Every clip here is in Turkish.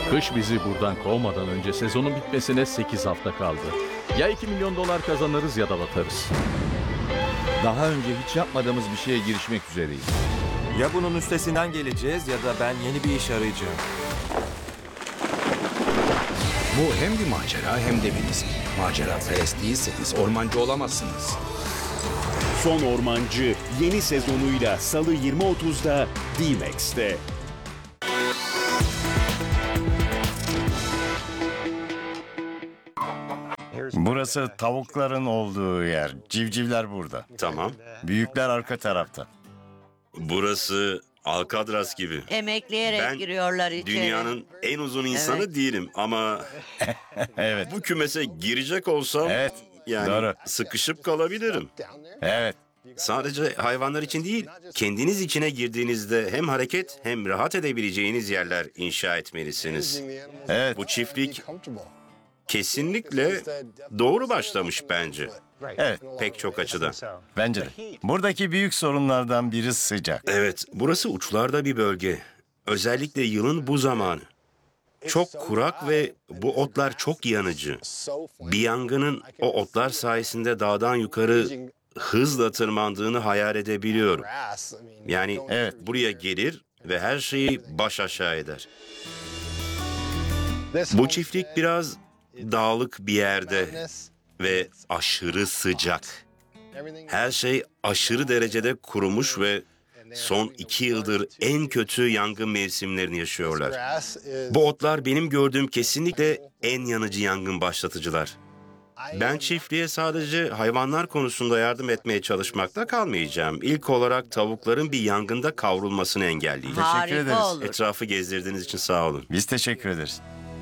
Kış bizi buradan kovmadan önce sezonun bitmesine 8 hafta kaldı. Ya 2 milyon dolar kazanırız ya da batarız. Daha önce hiç yapmadığımız bir şeye girişmek üzereyiz. Ya bunun üstesinden geleceğiz ya da ben yeni bir iş arayacağım. Bu hem bir macera hem de bir risk. Macera perest değilseniz ormancı olamazsınız. Son Ormancı yeni sezonuyla Salı 20.30'da D-Max'te. Burası tavukların olduğu yer. Civcivler burada. Tamam. Büyükler arka tarafta. Burası Alcatraz gibi. Emekleyerek Ben giriyorlar içeri. dünyanın en uzun insanı Evet. değilim ama Evet, bu kümese girecek olsam Evet, yani doğru. sıkışıp kalabilirim. evet. Sadece hayvanlar için değil, kendiniz içine girdiğinizde hem hareket hem rahat edebileceğiniz yerler inşa etmelisiniz. Evet, Bu çiftlik kesinlikle doğru başlamış bence. evet. Pek çok açıdan. Bence de. Buradaki büyük sorunlardan biri sıcak. Evet, burası uçlarda bir bölge. Özellikle yılın bu zamanı. Çok kurak ve bu otlar çok yanıcı. Bir yangının o otlar sayesinde dağdan yukarı hızla tırmandığını hayal edebiliyorum. Yani Evet. buraya gelir ve her şeyi baş aşağı eder. Bu çiftlik biraz dağlık bir yerde ve aşırı sıcak. Her şey aşırı derecede kurumuş ve son 2 yıldır en kötü yangın mevsimlerini yaşıyorlar. Bu otlar benim gördüğüm kesinlikle en yanıcı yangın başlatıcılar. Ben çiftliğe sadece hayvanlar konusunda yardım etmeye çalışmakta kalmayacağım. İlk olarak tavukların bir yangında kavrulmasını engelleyeceğim. Harika ederiz. olur. Etrafı gezdirdiğiniz için sağ olun. Biz teşekkür ederiz.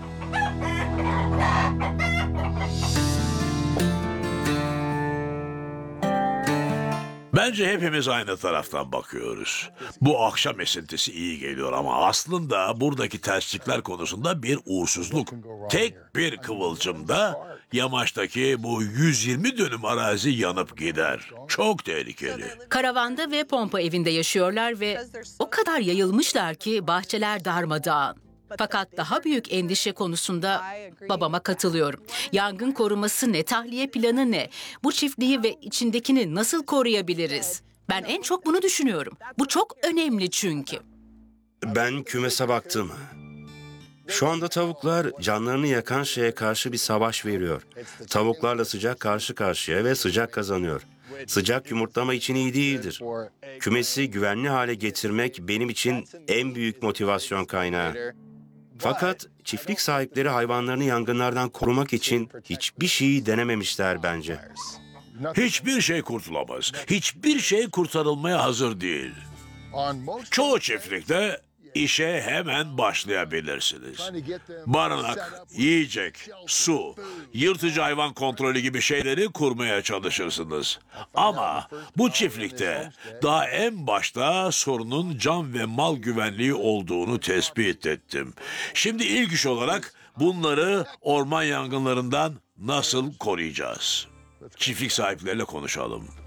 Bence hepimiz aynı taraftan bakıyoruz. Bu akşam esintisi iyi geliyor ama aslında buradaki terslikler konusunda bir uğursuzluk. Tek bir kıvılcımda yamaçtaki bu 120 dönüm arazi yanıp gider. Çok tehlikeli. Karavanda ve pompa evinde yaşıyorlar ve o kadar yayılmışlar ki bahçeler darmadağın. Fakat daha büyük endişe konusunda babama katılıyorum. Yangın koruması ne, tahliye planı ne? Bu çiftliği ve içindekini nasıl koruyabiliriz? Ben en çok bunu düşünüyorum. Bu çok önemli çünkü. Ben kümese baktım. Şu anda tavuklar canlarını yakan şeye karşı bir savaş veriyor. Tavuklarla sıcak karşı karşıya ve sıcak kazanıyor. Sıcak yumurtlama için iyi değildir. Kümesi güvenli hale getirmek benim için en büyük motivasyon kaynağı. Fakat çiftlik sahipleri hayvanlarını yangınlardan korumak için hiçbir şeyi denememişler bence. Hiçbir şey kurtulamaz. Hiçbir şey kurtarılmaya hazır değil. Çoğu çiftlikte işe hemen başlayabilirsiniz. Barınak, yiyecek, su, yırtıcı hayvan kontrolü gibi şeyleri kurmaya çalışırsınız. Ama bu çiftlikte daha en başta sorunun can ve mal güvenliği olduğunu tespit ettim. Şimdi ilk iş olarak bunları orman yangınlarından nasıl koruyacağız? Çiftlik sahipleriyle konuşalım.